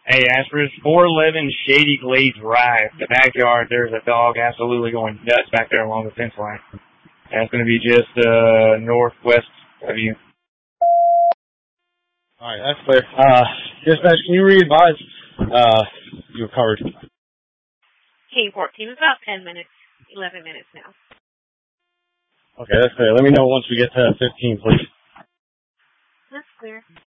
Hey, as for 411 Shady Glades Drive, the backyard, there's a dog absolutely going nuts back there along the fence line. That's going to be just northwest of you. All right, that's clear. Dispatch, can you re-advise? You're covered. K-14 is about 10 minutes, 11 minutes now. Okay, that's clear. Let me know once we get to 15, please. That's clear.